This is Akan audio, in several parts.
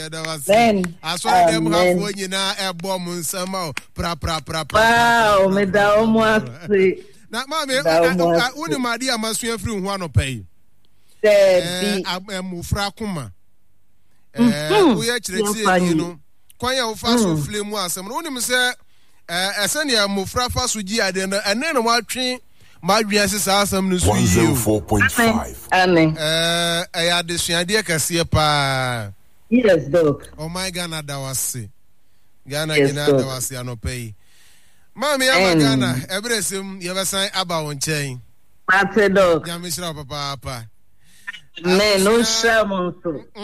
Then, I saw them have one in a bomb and somehow. Wow, me da almost. Now, mammy, I only my dear must be free one of pay. I'm Mufrakuma. We actually see, you know, quite a fast flame was some only say, a senior Mufrafa Suji, and then watching my dresses are some news. 104.5. I had this idea, Cassia. Yes, Doc. Oh, my Ghana, that was Ghana, that was no pay. Mammy, I'm Ghana, everything you ever say about one chain. That's a dog. Yamishra, papa. Man, no shaman.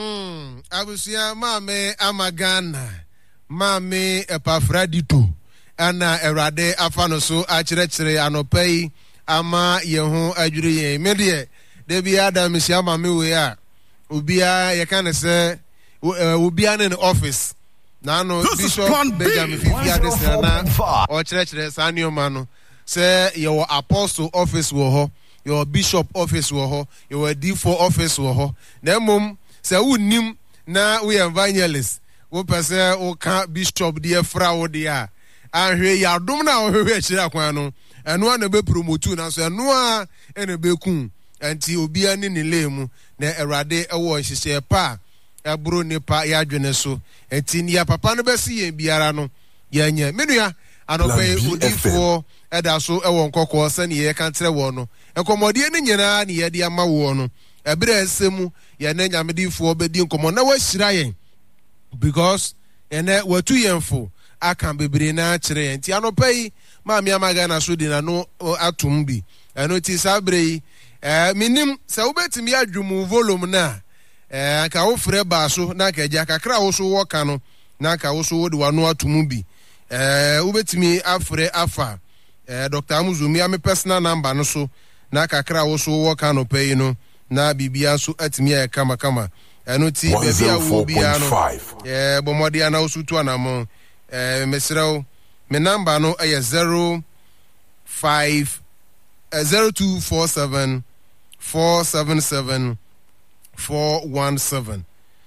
I was here, Mammy, I'm a Ghana. Mammy, a pafradito. Anna, a rade, afanoso, actually, anopay, ama, yeho, ajuri, media. There be Adam, Miss Yamami, we are. Ubia, you can say. Will be in the office. Now, no Bishop Benjamin Fifi or church Sanio Mano. Say your apostle office wo your bishop office wo your D4 office wo. Then mum say who nim na we evangelists. Who person who can't bishop dear frau dear. And here ya dum na o hwe chira kwan no. Eno na be promote na so eno a ene be kun. Anti obi ani ne lemu na erade ewo nhihye pa. Aburo nipa ya dwene so enti ya papa no besi yen biara no ya nya menua anope odifo eda so ewo nkokọ se ne ye kan tere wo no enkomode ne nyina ne ye de ama wo no ebere esemu ya na nyamedifo obedi nkomo na wahira yen because ene watu yenfo aka bebre na kire enti anope maami amaga na so di na no atum bi eno ti sabre minim se obetimi adwumu volume na ka wo frɛ ba so na ka gya kakra wo so wo ka no na ka wo so wo de wano atomu bi wo betimi afrɛ afa Dr. Amuzumi ame personal number no so na kakra wo so wo ka no pay no na bibia so atimi ya kama eno ti bia wo bia no bomode ana wo so tu anamo mesrew me number no eye 0247 477 417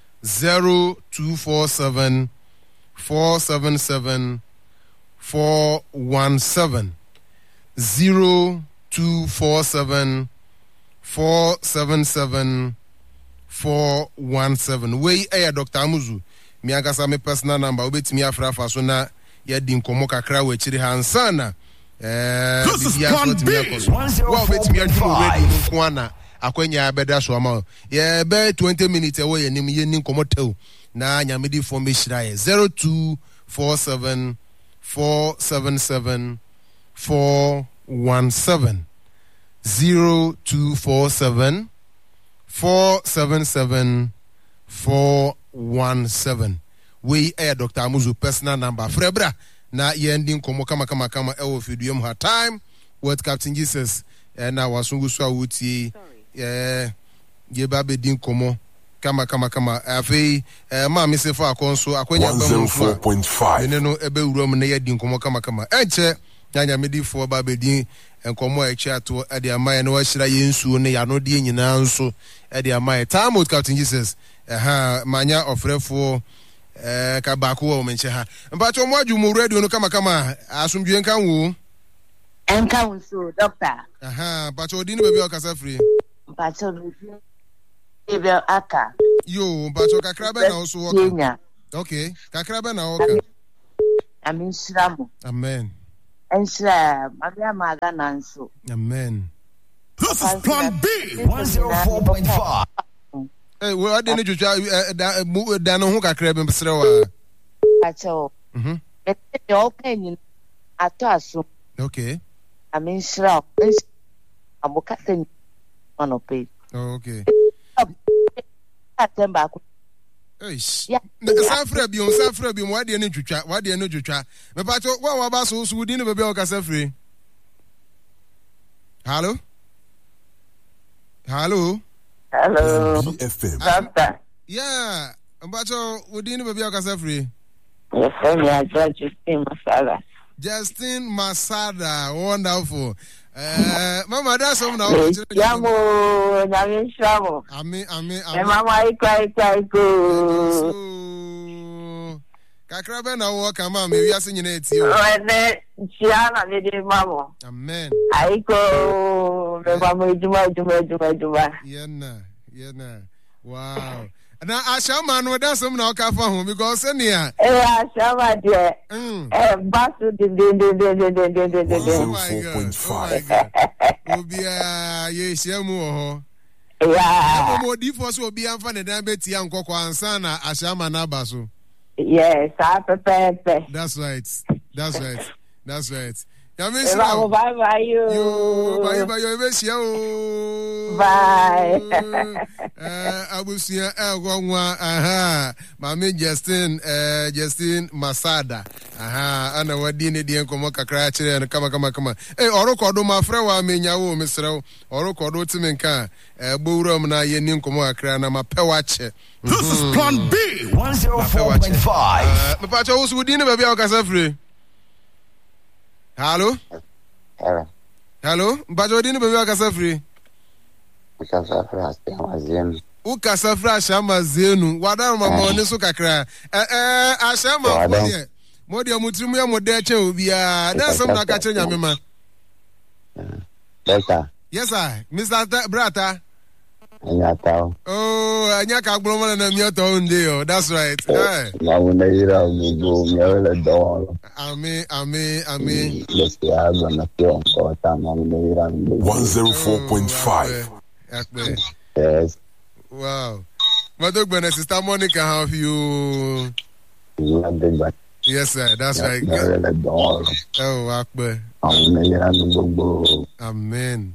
0247 477 417 0247 477 417 we Dr. Amuzu mi agasa me personal number obetimi afra fa so na ya di nkomo kakra we chiri hansana this is Plan B 104.5 akwenya beda so ama ye be 20 minutes away nim ye nin komotew na nyamedi form be shiraye 0247 477 417 0247 477 417 we Dr. Amuzu personal number frebra na ye ndin komo kama ewo fiduem ha time with Captain Jesus na wasungu so awuti ye ba be din komo kama afei ma me se fa akonso akwenya ba mu 104.5 ene no ebe wurom na ye din komo kama enche nyanya medifo ba be din enkomo a echi ato e de amaye na wahira ye nsuo ne ya no de nyina nso e de amaye time with Captain Jesus manya ofrefo ka ba ko wo menche ha mpacho mo adwumu radio no kama asumdwe nkan wo enka unso doctor mpacho odini bebe okasa free mpacho bebe aka yo mpacho kakrabe na oso woka okay kakrabe na woka amen shiramo amen ensha mabia maga nanso amen this is Plan B 104.5 we adini juja da no hu kakrabe mbsre wa mpacho ete open ato aso okay amen shira abuka sen onope okay atemba ku Safra bi mo wade ne twetwa me pa to wa ba so so di ne bebe o ka safre hello FM doctor yeah mbacho odi ne bebe o ka safre yes Justin Masada wonderful mama that's some now yamo nyamin shamo ami mama ikai ko Kakra be na wo ka ma me wi ase nyina eti o. Ene chia na ne de mamo. Amen. Aiko me mamo juma. Yena. Wow. Na ashama no da some na ka fa ho because enia. Ashama de. Basu de. 104.5. Obia ye shemu ho. Yeah. Mo di for so obi amfa ne dan beti ankokọ ansa na ashama na baso. Yes, pepe. That's right. Bye you. Bye you ebesia o. Bye. Abusia egwonwa Mami Justin Masada. Ana wadi ne die nkomo kakra kire no kama. Orokodo mafre wa menyawo mesrew. Orokodo timenka bowuram na ye ni nkomo kakra na mapewa che. This is Plan B 104.5. Me pacho wo su di ne ba bia okasa free. Hello. Bajo dini bebe akasa free. Ukasa free ashama zenu. Wada mama ne so kakra. Ashama modie. Modie mutrimu ya mode che obi a. Da som na ka che nyame ma. Yes sir. Mr. Brata. Anyatao. Oh, anyaka agbolo na miato onde yo. That's right. Maunayira ugo miawele dawalo. Amen. Let's have an appeal for time. 104.5. Yes. Wow. Madog Sister Monica, how have you? Yes, sir. That's right. Oh, Akbar. Amen.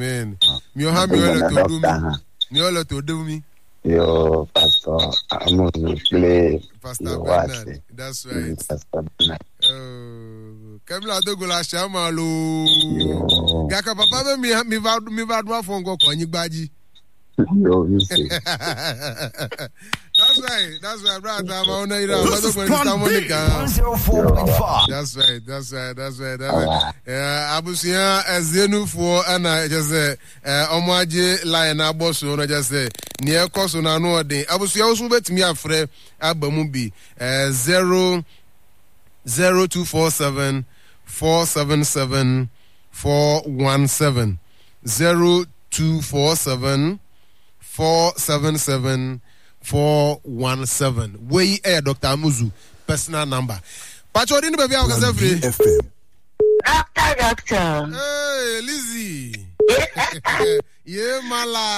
Miolo to do me. Yo, Pastor, I'm going to play. Pastor Bernard. That's right. Pastor Bernard. Oh, Kamla Dogola Shamalo. Gaka papa mi va fongo ko nyibaji. Yo, you see. That's right, brother. I'm on it. That's right. Abusia Zenu for and just say Omaji line aboso no just say near koso na no de. Abusia also bet me afre abamubi 00247 477 417 0247 477 417. Way air Dr. Amuzu personal number. Pacho didn't baby out free. Doctor. Hey, Lizzie. Yeah, mala.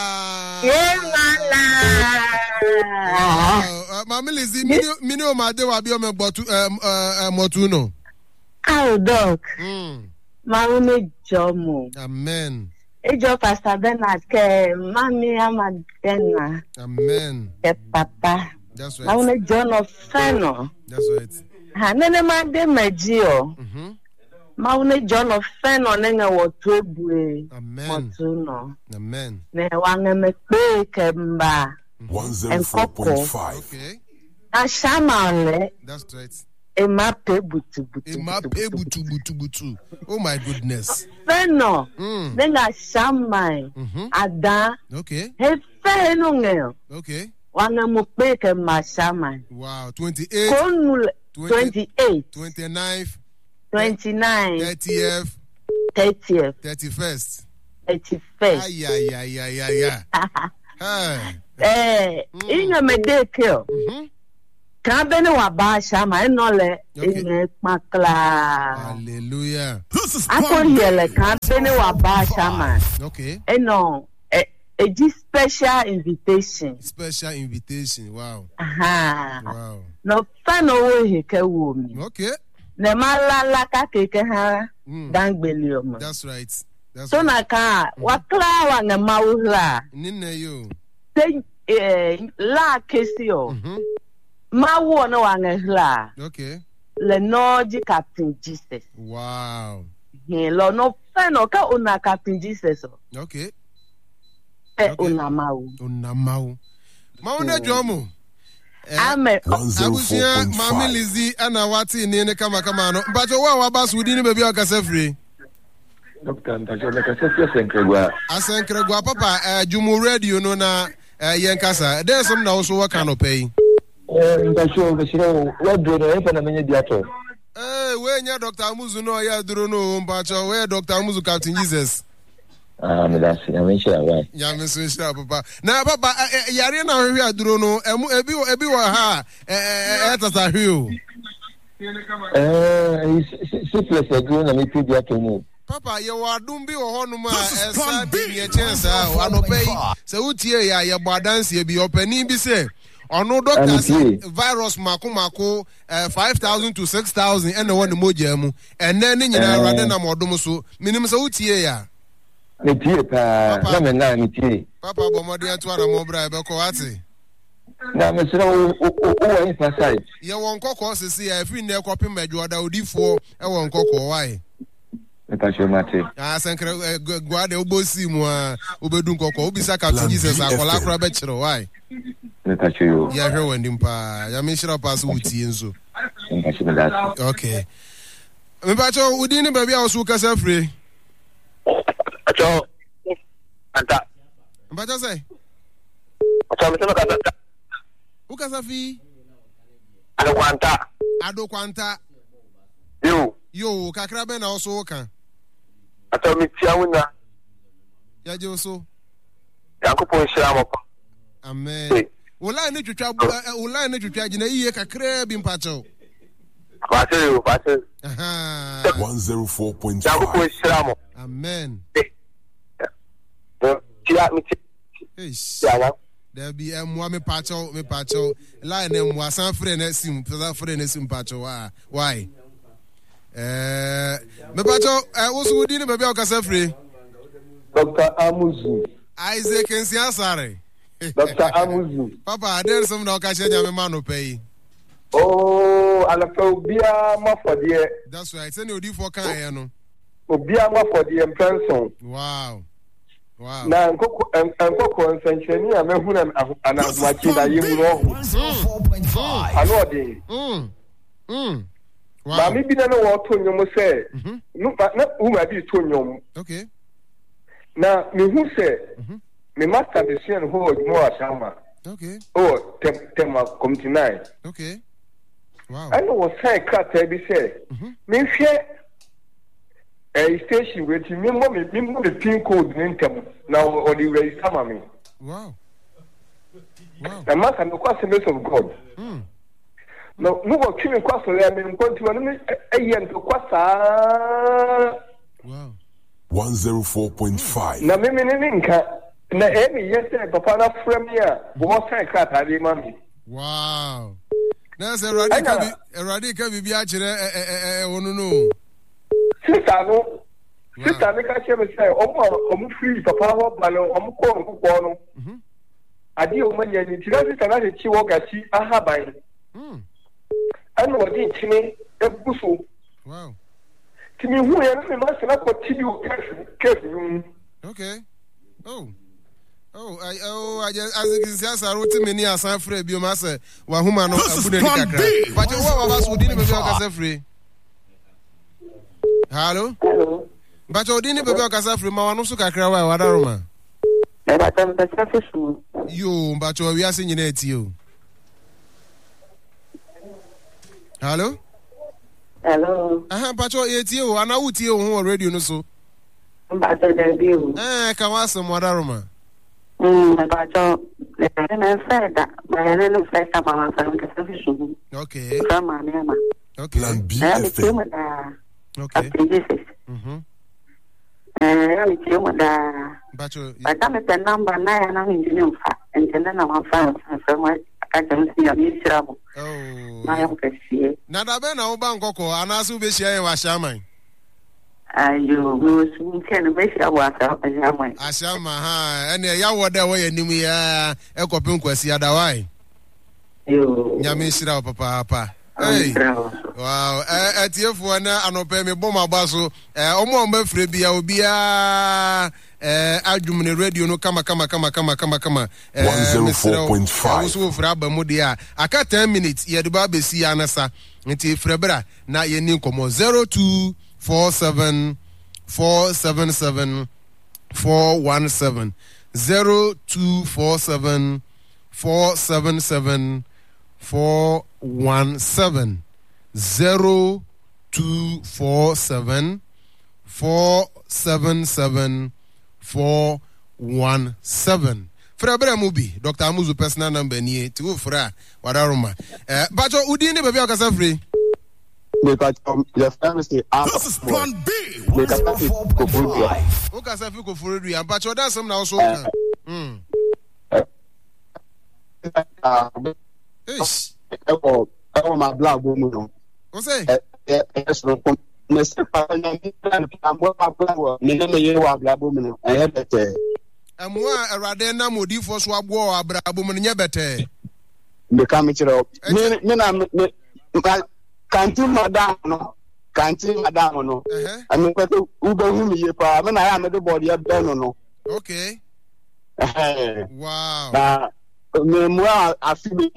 Mama Lizzie, minio made wa bi o me botu motuno. Oh, doc. Mama me jomo. Amen. Ejo Pastor Bernard ke mami amadena. Amen. Ke papa. That's right. Mama John of Feno. That's right. Hanene mande majio. Mama John of Feno nenga wotu ebue. Amen. Motuno. Amen. Ne wange me pe kemba. 104.5. Okay. Ashamale. That's right. Emape butu. Butu. Oh my goodness. Feno. Nenga shamai. Ada. Okay. He feno ngeo. Okay. Wange mo pe kemba shamai. Wow. 28. Konule 28. 29th. 29. 30th. 30th. 31st. 31st. Hey. Inga medekyo. Kabene wa basha ma enole ine makla. Hallelujah. Akoriele kabene wa basha ma. Okay. Eno a special invitation. Special invitation. Wow. Aha. Wow. No fano wo heke wo mi. Okay. Ne malala ka keke ha dangbeli omo. That's right. That's so right. na ka wakla wa ne mawula. Nine you. Say la kesio. Mawo no wa ne hla. Okay. Le noji Captain Jesus. Wow. He lo no fano ka una Captain Jesus. Okay. Una mawu. Mawu na dwomo. Amen. Abusia Mami Lizzie ana wati ni kama no. Mpacho wa basu udi ni bebi akasa free. Doctor Ntacho na kasa Asenkregwa. Asenkregwa papa Jumu radio no na yenkasa. There's some na also work on pay. Mbasho what do you na menye diato? We nya Dr. Amuzu no ya duro no Mbacho, we Dr. Amuzu Captain Jesus. Me that's I mean sure why. Ya me so sure papa. Na papa yare na hwe aduro no ebi wo ha etata hwe o. Syphilis aduro na me diato no. Papa ye wadum bi wo honum a esa bi ye chance a anopai se utie ya ye boadanse bi opani bi se ono doctor say virus mako 5,000 to 6,000 and one moja mu enne ne nyina awrade na modom so minim se utie ya me tie pa na me na me tie papa bomode ato ara mo bra be ko ate na me sere o inside ye won kokko sisi ya fi ne kopim medwoda odifo e won kokko why mate. Sankre guade obosi mu a obedu nkoko obisa Captain Jesus akola kra be kire why ya hwe wendim pa ya me shira pass wuti enzo okay me bacho udi ni baby aso kasa free acho anta mbacho say acho me kasa ukasa fi ado kwanta yo kakra be na oso kan acho me tia wona ya je oso yakopon shira mo amen Ola ne twetwa gina iye kakra bi mpacho. Pacho. 104.5. Yakopon shira mo. Amen. Tia mi ya there be me pacho line em wasan frɛ na sim pacho why me pacho wo di ne ba bia okasa frɛ Dr. Amuzu Isaac Nsiasare Dr. Amuzu papa there some na okache nyame ma no pay alafa obia mafodie that's right say odi for kan ye no obia mafodie mpenson wow na nkoko nsancheni a mehu na anamachi na yemu no 104.5 anode wow ma mi bi na wo to nyom se na uma bi to nyom okay na mehu se me master decision ho mo asama okay tema committee 9 okay wow I know say krata bi say me hwe station with me the pin code ntem now or the register me wow and man can request the grace of God no go kill me kwaso le me nkonti no me eyen to kwasa wow 104.5 na me nka na yes papa na frame ya bo say krata dey mami wow na say Eradi ka bi a kire wonu no Sister me ka che me say omo free papa ho balo omo ko no adi o manya ni tira sister na che chi wo gachi ahaban anu odi chimi ebuso wow timi hu ya me ma sala ko tibi o kefu okay I just as I wrote me near San Fred Biomasa Wahuma no Abude Kakra but what was who didn't be able free hello but you didn't be able to free ma no so kakra wa wadaroma yo but we are singing it you hello but you eat you and I would you on radio no so but there be can was some wadaroma Bacho, I said that my little first about my okay. Grandma, okay. Plan B FM. Okay. But I'm the number 9 and I'm in the and then I'm found so much I can see a miserable. Oh, I am see. Nadabena Obankoko, and as we share was shaman. You will can wish I was up as I went. Ashama, and ya were there way and me a copinquasi otherwise. You Yamishra papa. Hey, wow, at you for an open me bomber basso, Omo Mefrebia will be Argument radio no kama 104.5 also for Abamudia. I got 10 minutes, ye the baby see anasa, until Frebra, now ye new como 0247 477 417 0247 477 417 0247 477 417. Frabra Mubi, Dr. Amuzu personal number ni to fra wadaroma. But udi ni baby akasa free. Your family say this is plan B. 104.5. Okasa fi ko furu ya but oda some na also Ish. My black woman. What's say? Yes, no. Mr. I'm black woman. I had that. Amwa erade na modi fo so agbo abrabo mun nye bete. Me come chiro. Me can't madam no. Can't madam no. I mean ube hu me ye pa. Me na ya me do body up no. Okay. Wow. Me moi afi me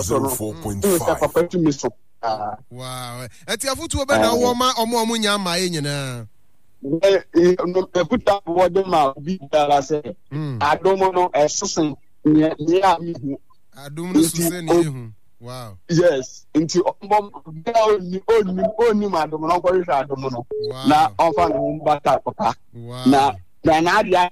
104.5. Wow. Eti afutu obe na wo ma omo nya ma e nyina. Put up what them out be say. I don't know a susan near me. I don't know susan. Wow. Yes. Into only madam no go I don't know. Na offer no bata papa. Na Nadia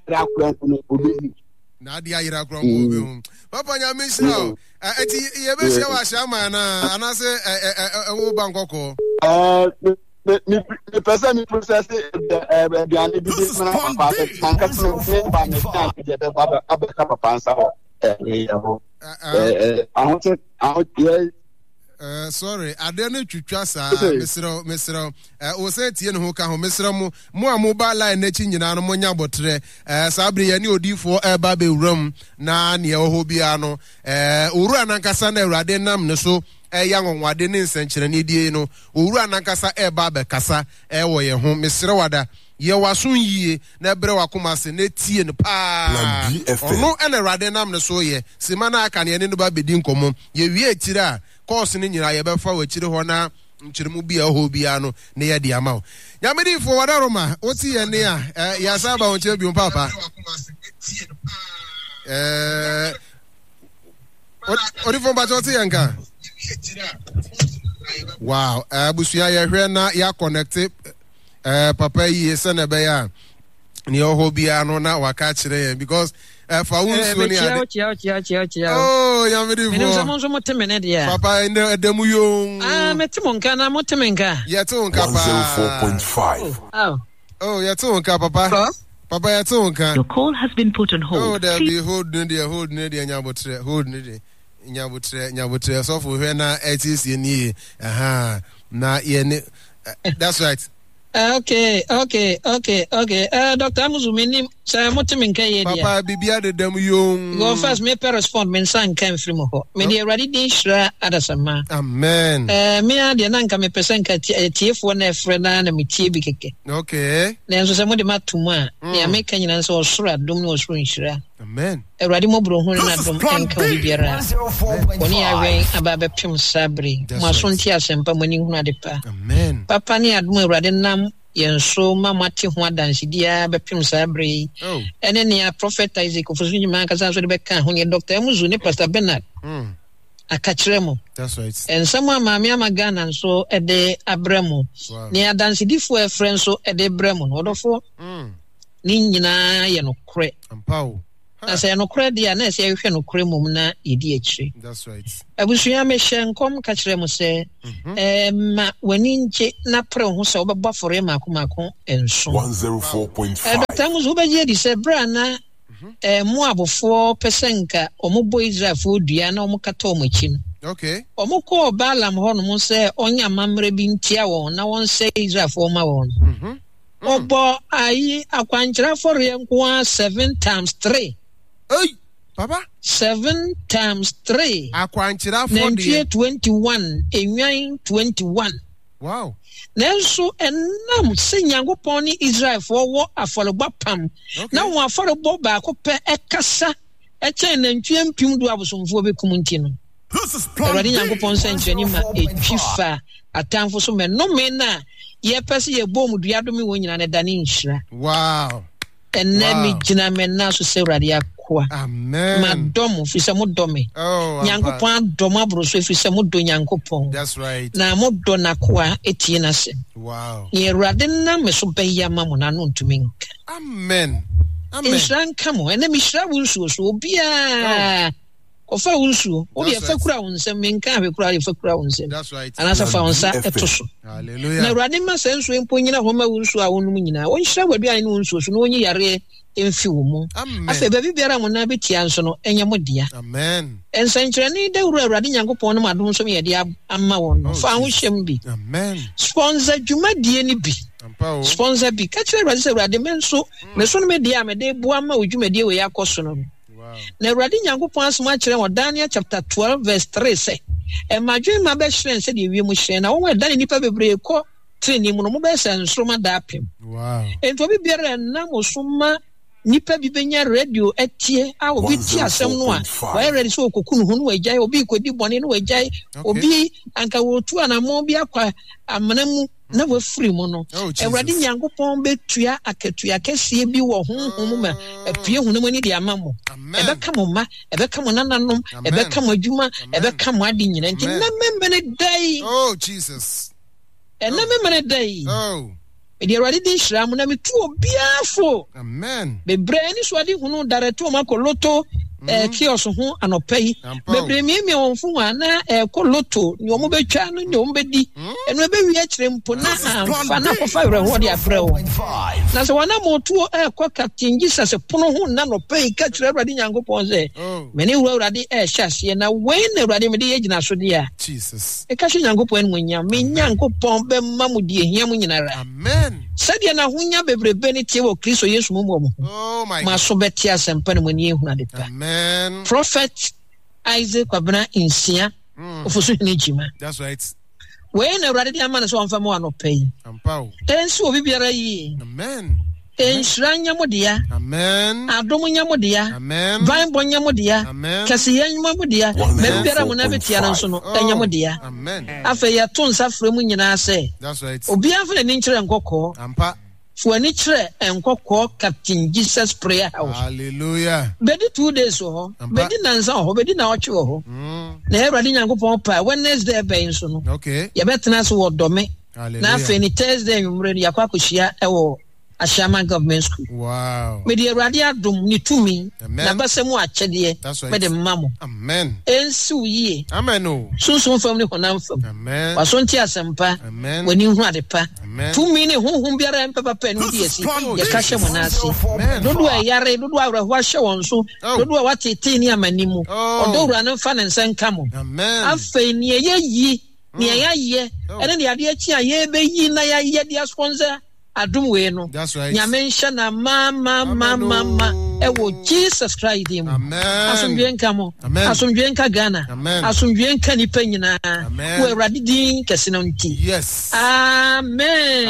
Nadia ira kronko be papa nya me sha eti ye be sha wa sha ma na anase wo bankoko me person me process the business man papa tanka so me ba me tanka je be ba papa ansa sorry ade no twitwa sa mesro o se tie no ho ka ho mesro mo a mobile line na chi nyina no mo nya botre sabre ya ni odifo ba be wuram na ne ho bia no owura nankasa na awurade nam ne so ya ngonwade ne nsenkyere ne die no owura nankasa ba be kasa wo ye ho mesre wada ye wasun yie na bre wakoma se na tie ne pa ono na awurade nam ne so ye sima na aka ne no ba bedi nkomo ye wie etira course ni nyira ye be fa wachire ho na nkyeremu bia ho bia no ne ye dia mawo nyamedi fo wadaroma oti ye ne a ya saba won che bi papa ori fo ba oti ye nka wow abusuya ye hwe na ya connect papa yi se na be ya ne ho bia no na waka kire ye because fa unsu ni ade oh ya me di papa inde edemu yo metimonka na motemenka ya tonka pa 104.5 oh ya tonka papa papa ya tonka your call has been put on hold oh there be hold ne dia nyabotre so for hwe na etisi ni na ye ne that's right. Okay. Dr. Amuzumini, say motemenka ye dia. Papa bibia de dem yo. Go first me per respond men san kan free mo ho. Me dey ready dey shra adasama. Amen. Me a de nanka me pesen ka tiefo na efre na me tie bi keke. Okay. Na enso se mo de matumu a, na me kan nyina so osoro adom na osoro nhira. Amen. Eradi mo bro ho na adom enka obi biara. Oni awen ababe pim sabre. Mo so nti asempa mo ni hu adepa. Amen. Papa ni adom erade nam yenso mama ti ho adansi dia be pim sabre. Ene ne a prophet Isaac ofuzu man kasa so de be kan ho ye Dr. Amuzu ne Pastor Bernard. Akachiremo. That's right. And someone mama magana so ede abremo. Ne adansi difo e friend so ede bremo no odofo. Ni nyina ye no kre. Ampaw. Na say no kre dia na say hwe no kre mum na edi akire. That's right. Abusuya me hyenkom ka kire mo say ma wani nche na pre ho se obeba fore mako enso. 104.5. Dr. Muzu be je di se bra na Moabofo pesenka omubo Israelfo dua na omukata omachi no. Okay. Omuko Balaam ho no mo se onya mamre bi ntia won na won se Israelfo ma won. Obo ayi akwankyera for yenko 7 times 3. Hey, Papa? 7 times 3. Akwankyera for the 21, enwan 21. Wow. Nenso enam se Nyankopon ni Israelfo wo afologba pam. Na wo afologbo ba ko pe ekasa eche nantwie mpim do abosomfo bekum nti no. Eradi Nyankopon se nkyeni ma etwifa atamfo so me no me na ye pese ye bom duado me wo nyina ne dane nhira. Wow. Enne mi gina me na so se Eradi nakoa. Amen. Madom fisa mo dome. Oh. Nyankopon adom abro so fisa mo do Nyankopon. That's right. Na mo do nakoa etie na se. Wow. Ye Awurade na me so beya ma mo na no ntumi nka. Amen. Amen. Inshan kamo ene mi shra wunsu so obia. Ofa wunsu o de fa kura wunsem menka fa kura ye fa kura wunsem. That's right. Anasa fa wonsa etoso. Hallelujah. Na Awurade ma senso empo nyina ho ma wunsu a wonum nyina. Won shra wadu an wunsu so no onyi yare emfi wo mu. Afa ba bibiara mo na betia nso no enya mo dia. Amen. Ensankyere ni da Awurade Nyankopon no madom so me ye amma won no. Fa ho hyem bi. Amen. Sponsor dwumadie ni bi. Sponsor bi ka kire Awurade men so me so no me dia me de boa ma odwumadie we yakoso no. Na Awurade Nyankopon asoma kire wo Daniel chapter 12 verse 3 say e madwen ma be hyen se de wie mu hyen na wo Daniel nipa bebre ko treni mu no mo be san nsroma da apem. Wow. Ento bi biara na mo soma nipa bi benya radio etie a obi ti asem no a why ready so okokunu hu no wajai obi kodi bone no wajai obi anka wotu anamo bi akwa amanamu na wafiri mu no Awurade Nyankopon betua akatua kese bi wo honhom ma apue hunam ni de amamo ebeka mo ma ebeka mo nananom ebeka mo adwuma ebeka mo ade nyina nti na memene dai oh Jesus na memene dai oh Edi Awurade di hira mu na metu obiafo. Amen. Bebre ni so ade hunu dareto makoloto kioso ho anopai. Bebre mi wonfu na koloto ni omo betwa no ni omo bedi. Eno ebe wi akire mpo na fa na kofa were ho de afrewo. Na so wana motu kwa Captain Jesus pono ho na nopai ka kire Awurade Nyankopon se. Meni Awurade hyase na wen Awurade me de yegina so de a. Jesus. E ka hwe Nyankopon mu nya me Nyankopon be ma mu de ehia mu nyinara. Amen. Sadia na hunya bebrebe ni tie wo Kristo Yesu mu mu. Oh my God. Ma so betia sempa ne mani ehuna de pa. Amen. Prophet Isaac Kwabena Insia ofoso ni jima. That's right. We na Awurade ama na so onfa mo anopai. Ampao. Enso obi biara yi. Amen. Enshiranya modia. Amen. Adomu nyamodia. Amen. Bible nyamodia. Amen. Kasiya nyamodia. Bebiara mo na betia na so no nyamodia. Amen. Afa ya to nsa frɛ mu nyina se. That's right. Obi afa ni nkyerɛ nkɔkɔ. Ampa. Fuani kyerɛ nkɔkɔ Captain Jesus Prayer House. Hallelujah. Bedi 2 days ho. Bedi nansa ho. Bedi na ɔtwe ho. Na Awurade Nyankopɔn pa Wednesday bɛn so no. Okay. Yɛbɛtena so wɔ dɔme. Hallelujah. Na afei ni Thursday nwumre no yakɔ akɔhyia ɛwɔ Ashama Government School. Wow. Me di Awurade adom ni tumi. Na basemu akyɛdeɛ. That's right. Me de mamo. Amen. Ensi yie. Amen. Oh. Sunsun fam ni honam fam. Amen. Waso nti asempa. Amen. Wani hu adepa. Amen. Tumi ne honhom biara mpapa pa no di esi. Ye ka hye mo na ase. Dodo a yare, dodo a awraho ahye won so. Dodo a watete ni amanimu. Odo wura no fa ne nsan ka mo. Amen. Afei ni ye yi. Ni ya ye. Ene de ade achi a ye be yi na ya ye dia sponsor. Adum we no. That's right. Nyame nhya na ma ewo Jesus Christ dim. Amen. Asomdwe nka mo. Amen. Asomdwe nka Ghana. Amen. Asomdwe nka nipa nyina. Amen. Wo Awurade din kese no nti. Yes. Amen.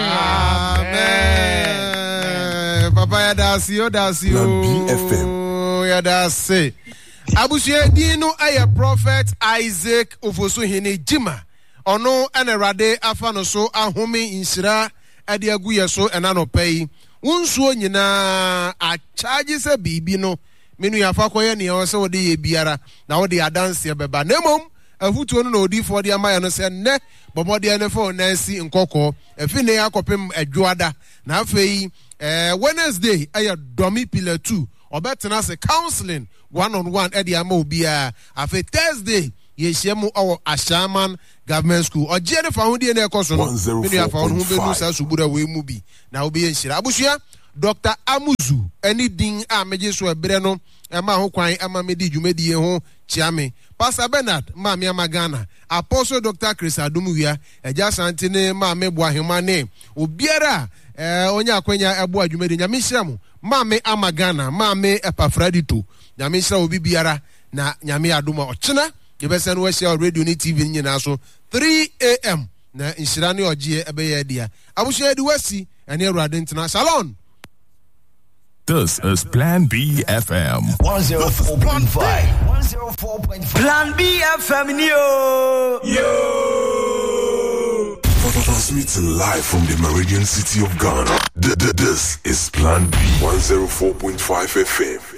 Amen. Papa ya dasi yo. BFM. Ya dasi. Abusuye dinu aya Prophet Isaac Ofosu hini jima. Ono ene Awurade afa no so ahome insira ade agu yeso enano pay wonsuo nyina a charge se bibi no menu ya fa koye ne o se wode ye biara na wode adanse beba nemom afutuo no na odi for de amaya no se ne bobode ne for nansi nkokọ efi ne akopem adwoada na afei Wednesday aya domi pillar 2 obetena se counseling one-on-one ade ama obia afei Thursday yesiemu awo Ashaman Government School oje ne fa ho die na ekoso no me ya fa ho benu sa subura we mu bi na obi yenhira abusua Dr. Amuzu ani din a meje so ebre no ema ho kwan ama medi dwumadie ho chiame Pastor Bernard Mami Amagana Apostle Dr. Chris Adumuwia eja sante ne Mami Boahema ne obiara onya akwanya ebo adwumadi nyame hyiram Mami Amagana Mami Epafradito nyame hyiram obi biara na nyame aduma ochena Gebesa no share radio ni TV nyina so 3 AM na inshira ne ogie ebeye dia abusha di wasi ene Awurade ntina salon. This is Plan B FM 104.5 Plan B FM yo Transmitting live from the Meridian City of Ghana. This is Plan B 104.5 FM.